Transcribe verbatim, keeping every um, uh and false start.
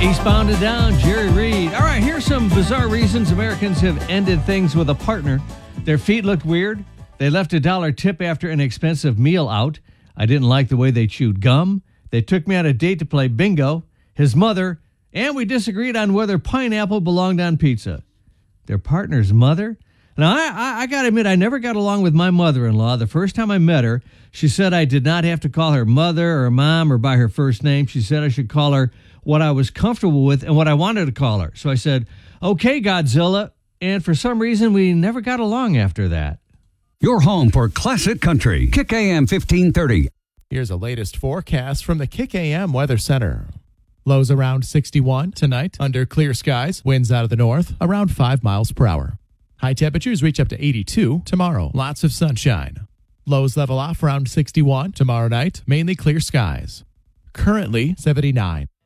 Eastbound and Down, Jerry Reed. All right, here's some bizarre reasons Americans have ended things with a partner. Their feet looked weird. They left a dollar tip after an expensive meal out. I didn't like the way they chewed gum. They took me on a date to play bingo. His mother, and we disagreed on whether pineapple belonged on pizza. Their partner's mother? Now, I, I, I got to admit, I never got along with my mother-in-law. The first time I met her, she said I did not have to call her mother or mom or by her first name. She said I should call her what I was comfortable with and what I wanted to call her. So I said, okay, Godzilla. And for some reason, we never got along after that. Your home for classic country. Kick A M fifteen thirty. Here's the latest forecast from the Kick A M Weather Center. Lows around sixty-one tonight under clear skies. Winds out of the north around five miles per hour. High temperatures reach up to eighty-two tomorrow. Lots of sunshine. Lows level off around sixty-one tomorrow night. Mainly clear skies. Currently seventy-nine.